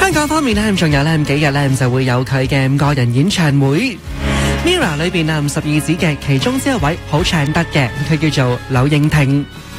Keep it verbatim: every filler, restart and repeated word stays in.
香港方面咧，仲有咧幾日咧就會有佢嘅個人演唱會。Mirror 裏邊啊，十二子嘅其中之一位好唱得嘅，佢叫做柳應廷。